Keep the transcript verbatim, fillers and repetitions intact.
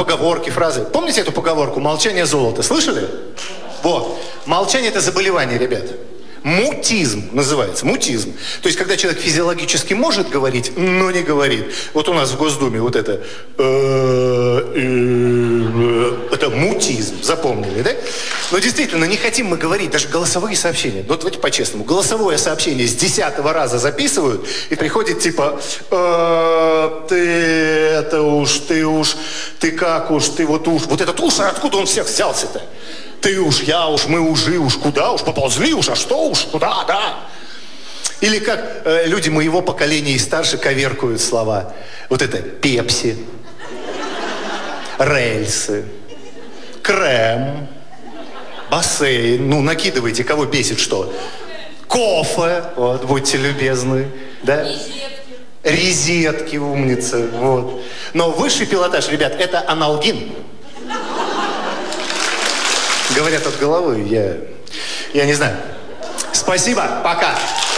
поговорки, фразы. Помните эту поговорку «молчание золото»? Слышали? Вот. Молчание – это заболевание, ребят. Мутизм называется, мутизм. То есть, когда человек физиологически может говорить, но не говорит. Вот у нас в Госдуме вот это, это мутизм, запомнили, да? Но действительно, не хотим мы говорить, даже голосовые сообщения. Вот давайте по-честному. Голосовое сообщение с десятого раза записывают, и приходит типа, ты это уж, ты уж, ты как уж, ты вот уж. Вот этот уж, откуда он всех взялся-то? Ты уж, я уж, мы уже уж, куда уж, поползли уж, а что уж, куда, да. Или как э, люди моего поколения и старше коверкуют слова. Вот это пепси, рельсы, крем, бассейн. Ну, накидывайте, кого бесит что. Кофе, вот, будьте любезны, да. Резетки. Резетки, умница, вот. Но высший пилотаж, ребят, это аналгин. Говорят от головы, я, я не знаю. Спасибо, пока.